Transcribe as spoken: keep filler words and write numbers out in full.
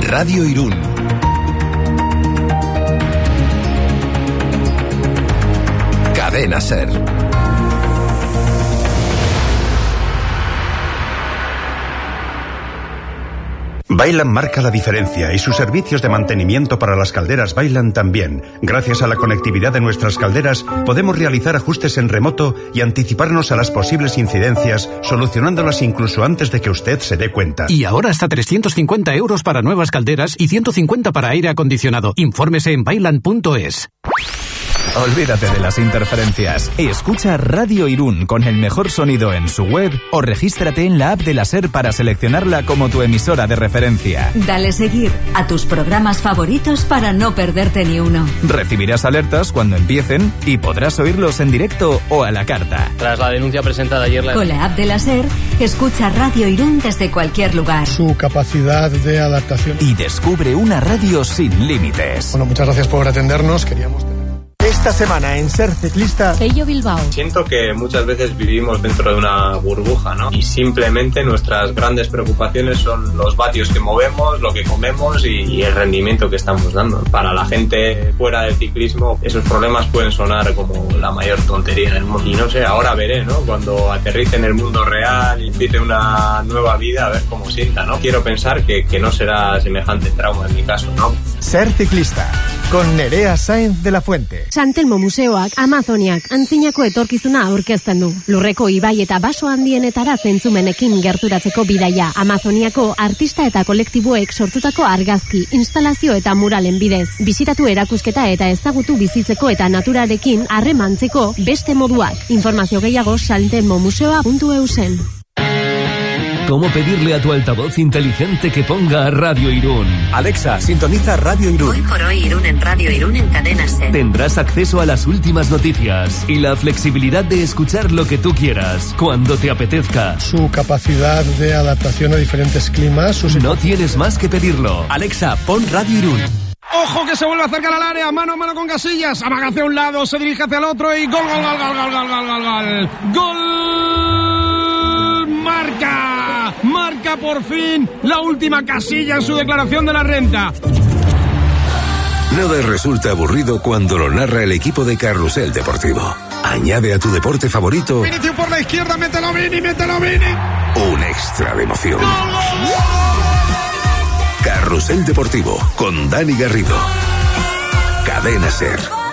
Radio Irún. Cadena SER. Vaillant marca la diferencia y sus servicios de mantenimiento para las calderas Vaillant también. Gracias a la conectividad de nuestras calderas, podemos realizar ajustes en remoto y anticiparnos a las posibles incidencias, solucionándolas incluso antes de que usted se dé cuenta. Y ahora hasta trescientos cincuenta euros para nuevas calderas y ciento cincuenta para aire acondicionado. Infórmese en vaillant punto es. Olvídate de las interferencias. Escucha Radio Irún con el mejor sonido en su web o regístrate en la app de la SER para seleccionarla como tu emisora de referencia. Dale seguir a tus programas favoritos para no perderte ni uno. Recibirás alertas cuando empiecen y podrás oírlos en directo o a la carta. Tras la denuncia presentada ayer... La... Con la app de la SER, escucha Radio Irún desde cualquier lugar. Su capacidad de adaptación. Y descubre una radio sin límites. Bueno, muchas gracias por atendernos. Queríamos... Esta semana en Ser Ciclista, Pello Bilbao. Siento que muchas veces vivimos dentro de una burbuja, ¿no? Y simplemente nuestras grandes preocupaciones son los vatios que movemos, lo que comemos y, y el rendimiento que estamos dando. Para la gente fuera del ciclismo, esos problemas pueden sonar como la mayor tontería del mundo. Y no sé, ahora veré, ¿no? Cuando aterrice en el mundo real y empiece una nueva vida, a ver cómo sienta, ¿no? Quiero pensar que, que no será semejante trauma en mi caso, ¿no? Ser Ciclista, con Nerea Sáenz de la Fuente. Santelmo Museoak Amazoniak antzinako etorkizuna aurkezten du. Lurreko ibai eta baso handienetara zentzumenekin gerturatzeko bidaia. Amazoniako artista eta kolektiboek sortutako argazki, instalazio eta muralen bidez. Bisitatu erakusketa eta ezagutu bizitzeko eta naturarekin harremantzeko beste moduak. Informazio gehiago santelmo museoa puntu e u zen. ¿Cómo pedirle a tu altavoz inteligente que ponga Radio Irún? Alexa, sintoniza Radio Irún. Hoy por hoy Irún en Radio Irún en Cadena SER. Tendrás acceso a las últimas noticias y la flexibilidad de escuchar lo que tú quieras, cuando te apetezca. Su capacidad de adaptación a diferentes climas. Sus... No tienes más que pedirlo. Alexa, pon Radio Irún. Ojo que se vuelve a acercar al área, mano a mano con Casillas, amaga hacia un lado, se dirige hacia el otro y gol, gol, gol, gol, gol, gol, gol, gol, gol, marca. Marca por fin la última Casilla en su declaración de la renta. Nada resulta aburrido cuando lo narra el equipo de Carrusel Deportivo. Añade a tu deporte favorito... Vinicius por la izquierda, mételo Vini, mételo Vini. Un extra de emoción. ¡Gol, gol, gol! Carrusel Deportivo con Dani Garrido. Cadena SER.